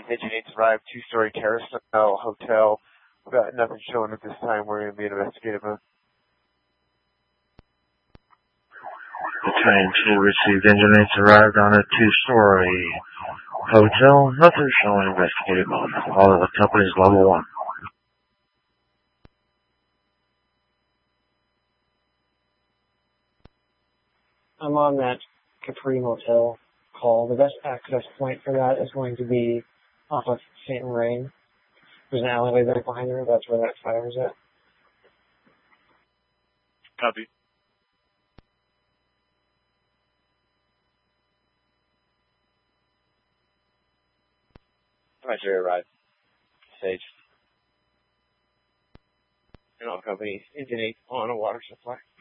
Engine 8's arrived, two-story terrace-style hotel. We've got nothing showing at this time. We're going to be in investigative mode. Train 2 received. Engine 8's arrived on a two-story hotel. Nothing showing investigative mode. All of the company's level 1. I'm on that Capri Motel call. The best access point for that is going to be off of St. Rain. There's an alleyway there behind there. That's where that fire is at. Copy. Roger, arrived. Sage. And all companies, Engine 8 on a water supply.